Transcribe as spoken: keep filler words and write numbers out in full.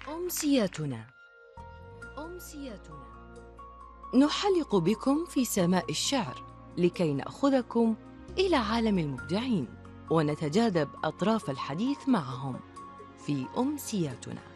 أمسيتنا أمسيتنا نحلق بكم في سماء الشعر لكي نأخذكم إلى عالم المبدعين ونتجاذب أطراف الحديث معهم في أمسيتنا.